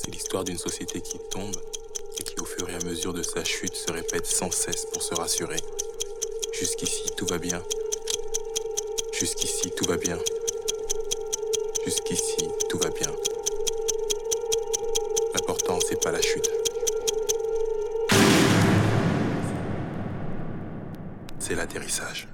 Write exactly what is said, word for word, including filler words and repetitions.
C'est l'histoire d'une société qui tombe et qui, au fur et à mesure de sa chute, se répète sans cesse pour se rassurer. Jusqu'ici, tout va bien. Jusqu'ici, tout va bien. Jusqu'ici, tout va bien. L'important, c'est pas la chute. C'est l'atterrissage.